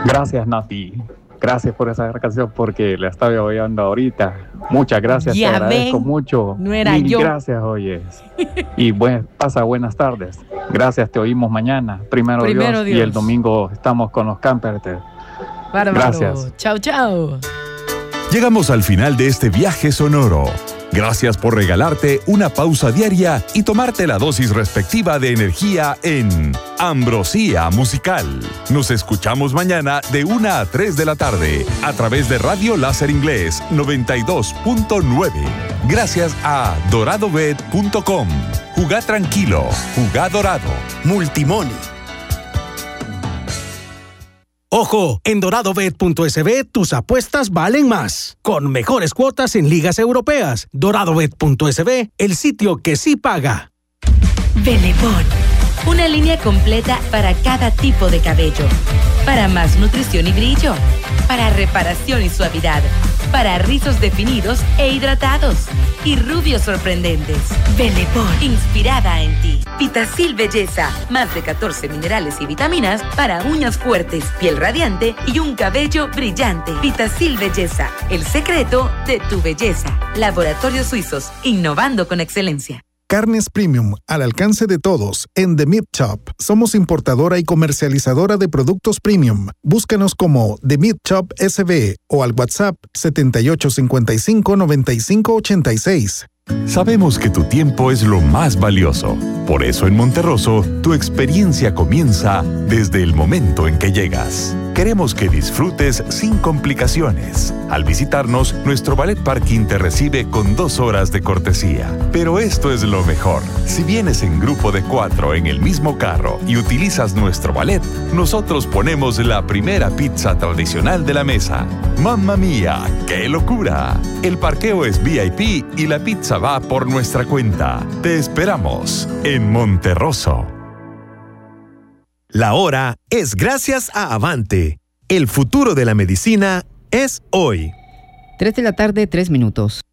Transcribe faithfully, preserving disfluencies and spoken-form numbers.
Gracias, Nati. Gracias por esa canción porque la estaba oyendo ahorita. Muchas gracias, Ya te agradezco ven, mucho. no era Mil yo. gracias, oyes. Y buen, pasa buenas tardes. Gracias, te oímos mañana. Primero, Primero Dios, Dios. y el domingo estamos con los Campertes. Bárbaro. Gracias. Chao, chao. Llegamos al final de este viaje sonoro. Gracias por regalarte una pausa diaria y tomarte la dosis respectiva de energía en Ambrosía Musical. Nos escuchamos mañana de una a tres de la tarde a través de Radio Láser Inglés noventa y dos punto nueve. Gracias a dorado bet punto com. Jugá tranquilo, jugá dorado. Multimoney. Ojo, en dorado bet punto es be tus apuestas valen más. Con mejores cuotas en ligas europeas. dorado bet punto es be, el sitio que sí paga. Benepon, una línea completa para cada tipo de cabello. Para más nutrición y brillo. Para reparación y suavidad. Para rizos definidos e hidratados. Y rubios sorprendentes. Benepon, inspirada en ti. Vitacil Belleza, más de catorce minerales y vitaminas para uñas fuertes, piel radiante y un cabello brillante. Vitacil Belleza, el secreto de tu belleza. Laboratorios Suizos, innovando con excelencia. Carnes Premium, al alcance de todos, en The Meat Shop. Somos importadora y comercializadora de productos premium. Búscanos como The Meat Shop S B o al WhatsApp setenta y ocho cincuenta y cinco noventa y cinco ochenta y seis. Sabemos que tu tiempo es lo más valioso. Por eso en Monterroso, tu experiencia comienza desde el momento en que llegas. Queremos que disfrutes sin complicaciones. Al visitarnos, nuestro Ballet Parking te recibe con dos horas de cortesía. Pero esto es lo mejor. Si vienes en grupo de cuatro en el mismo carro y utilizas nuestro ballet, nosotros ponemos la primera pizza tradicional de la mesa. ¡Mamma mía! ¡Qué locura! El parqueo es V I P y la pizza va por nuestra cuenta. Te esperamos en Monterroso. La hora es gracias a Avante. El futuro de la medicina es hoy. Tres de la tarde, tres minutos.